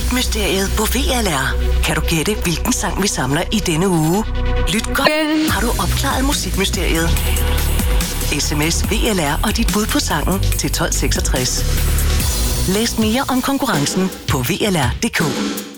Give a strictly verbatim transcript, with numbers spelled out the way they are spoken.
Musikmysteriet på V L R. Kan du gætte, hvilken sang vi samler i denne uge? Lyt godt. Har du opklaret musikmysteriet? sms V L R og dit bud på sangen til tolv seksogtres. Læs mere om konkurrencen på V L R punktum d k.